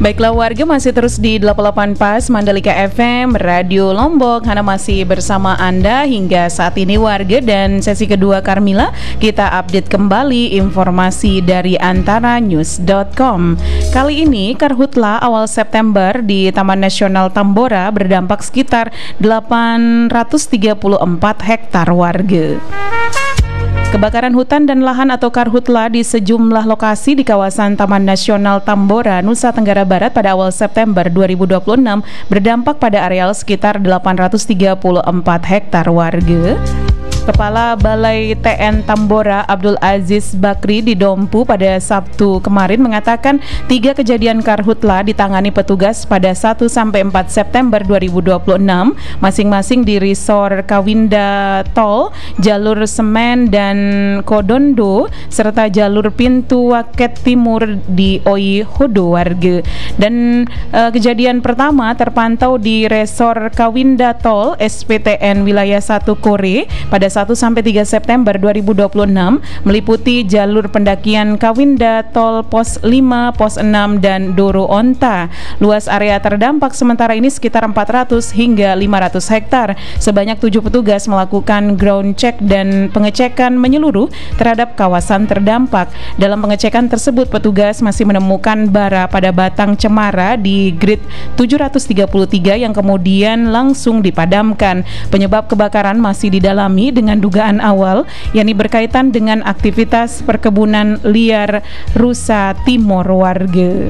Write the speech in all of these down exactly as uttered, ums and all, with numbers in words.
Baiklah warga, masih terus di delapan puluh delapan Pas Mandalika F M Radio Lombok. Hana masih bersama Anda hingga saat ini warga, dan sesi kedua Karmila kita update kembali informasi dari antara news dot com. Kali ini Karhutla awal September di Taman Nasional Tambora berdampak sekitar delapan ratus tiga puluh empat hektar warga. Kebakaran hutan dan lahan atau Karhutla di sejumlah lokasi di kawasan Taman Nasional Tambora, Nusa Tenggara Barat pada awal September dua ribu dua puluh enam berdampak pada areal sekitar delapan ratus tiga puluh empat hektar warga. Kepala Balai T N Tambora Abdul Aziz Bakri di Dompu pada Sabtu kemarin mengatakan tiga kejadian Karhutla ditangani petugas pada satu sampai empat September dua ribu dua puluh enam masing-masing di Resort Kawinda Tol, jalur Semen dan Kodondo serta jalur Pintu Waket Timur di Oi Hodo warga. Dan uh, kejadian pertama terpantau di Resort Kawinda Tol S P T N wilayah satu Kore pada satu sampai tiga September dua ribu dua puluh enam meliputi jalur pendakian Kawinda Tol Pos lima, Pos enam dan Doro Onta. Luas area terdampak sementara ini sekitar empat ratus hingga lima ratus hektar. Sebanyak tujuh petugas melakukan ground check dan pengecekan menyeluruh terhadap kawasan terdampak. Dalam pengecekan tersebut petugas masih menemukan bara pada batang cemara di grid tujuh ratus tiga puluh tiga yang kemudian langsung dipadamkan. Penyebab kebakaran masih didalami dengan dengan dugaan awal, yakni berkaitan dengan aktivitas perkebunan liar rusa timur warga.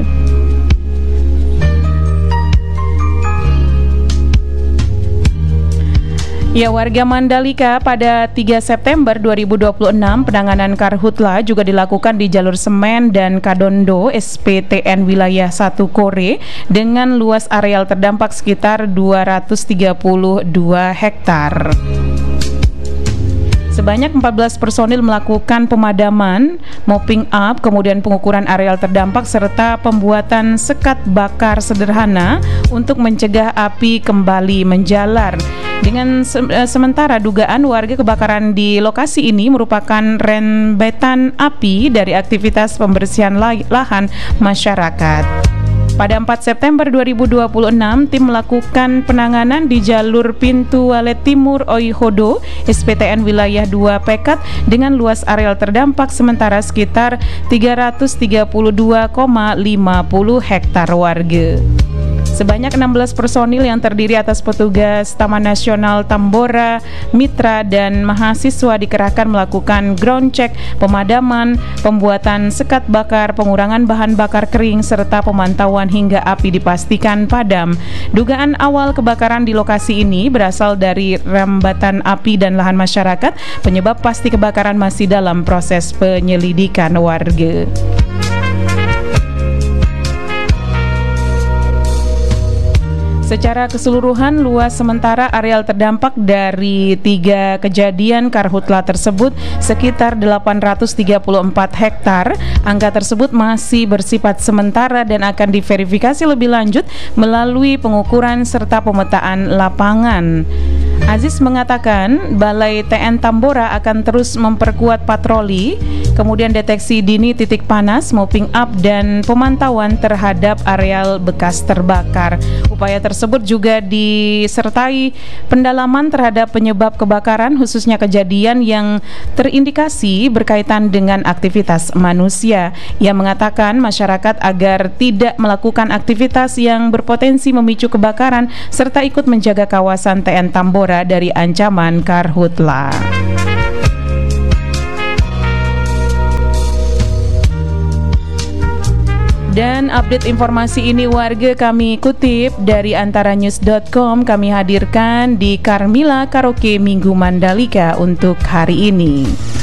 Ya, warga Mandalika pada tiga September dua ribu dua puluh enam penanganan Karhutla juga dilakukan di jalur Semen dan Kadondo S P T N wilayah satu Kore dengan luas areal terdampak sekitar dua ratus tiga puluh dua hektar. Sebanyak empat belas personil melakukan pemadaman, mopping up, kemudian pengukuran areal terdampak serta pembuatan sekat bakar sederhana untuk mencegah api kembali menjalar. Dengan se sementara dugaan warga kebakaran di lokasi ini merupakan renbetan api dari aktivitas pembersihan lahan masyarakat. Pada empat September dua ribu dua puluh enam, tim melakukan penanganan di jalur Pintu Walet Timur Oi Hodo, S P T N wilayah dua Pekat dengan luas areal terdampak sementara sekitar tiga ratus tiga puluh dua koma lima puluh hektar warga. Sebanyak enam belas personil yang terdiri atas petugas Taman Nasional Tambora, mitra dan mahasiswa dikerahkan melakukan ground check, pemadaman, pembuatan sekat bakar, pengurangan bahan bakar kering serta pemantauan hingga api dipastikan padam. Dugaan awal kebakaran di lokasi ini berasal dari rambatan api dan lahan masyarakat. Penyebab pasti kebakaran masih dalam proses penyelidikan warga. Secara keseluruhan, luas sementara areal terdampak dari tiga kejadian Karhutla tersebut sekitar delapan ratus tiga puluh empat hektar. Angka tersebut masih bersifat sementara dan akan diverifikasi lebih lanjut melalui pengukuran serta pemetaan lapangan. Aziz mengatakan Balai T N Tambora akan terus memperkuat patroli, kemudian deteksi dini titik panas, mopping up, dan pemantauan terhadap areal bekas terbakar. Upaya tersebut juga disertai pendalaman terhadap penyebab kebakaran, khususnya kejadian yang terindikasi berkaitan dengan aktivitas manusia. Ia mengatakan masyarakat agar tidak melakukan aktivitas yang berpotensi memicu kebakaran serta ikut menjaga kawasan T N Tambora dari ancaman Karhutla. Dan update informasi ini warga kami kutip dari antara news dot com, kami hadirkan di Karmila Karaoke Minggu Mandalika untuk hari ini.